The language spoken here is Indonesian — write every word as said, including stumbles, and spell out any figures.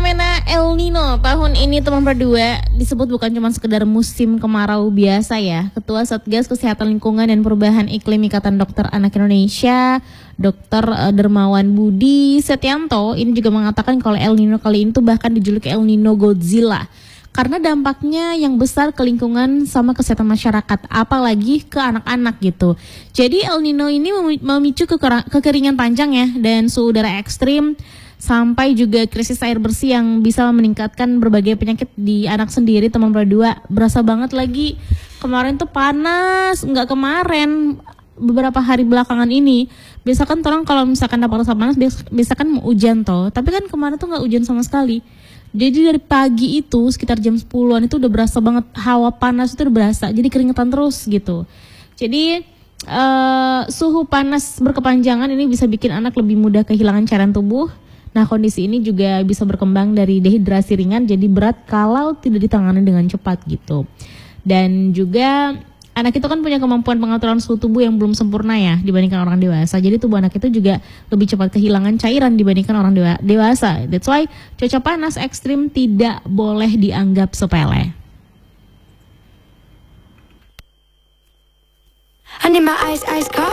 fenomena El Nino tahun ini teman berdua disebut bukan cuma sekedar musim kemarau biasa ya. Ketua Satgas Kesehatan Lingkungan dan Perubahan Iklim Ikatan Dokter Anak Indonesia, Dokter Dermawan Budi Setianto ini juga mengatakan kalau El Nino kali ini tuh bahkan dijuluki El Nino Godzilla. Karena dampaknya yang besar ke lingkungan sama kesehatan masyarakat, apalagi ke anak-anak gitu. Jadi El Nino ini memicu kekeringan panjang ya, dan suhu udara ekstrim, sampai juga krisis air bersih yang bisa meningkatkan berbagai penyakit di anak sendiri. Teman berdua berasa banget lagi kemarin tuh panas, nggak kemarin, beberapa hari belakangan ini. Biasa kan orang kalau misalkan dapat rasa panas, biasa kan mau hujan toh, tapi kan kemarin tuh nggak hujan sama sekali. Jadi dari pagi itu sekitar jam sepuluhan itu udah berasa banget hawa panas itu udah berasa. Jadi keringetan terus gitu. Jadi uh, suhu panas berkepanjangan ini bisa bikin anak lebih mudah kehilangan cairan tubuh. Nah kondisi ini juga bisa berkembang dari dehidrasi ringan jadi berat kalau tidak ditangani dengan cepat gitu. Dan juga anak itu kan punya kemampuan pengaturan suhu tubuh yang belum sempurna ya dibandingkan orang dewasa. Jadi tubuh anak itu juga lebih cepat kehilangan cairan dibandingkan orang dewa- dewasa. That's why cuaca panas ekstrim tidak boleh dianggap sepele. I need my ice, ice coffee.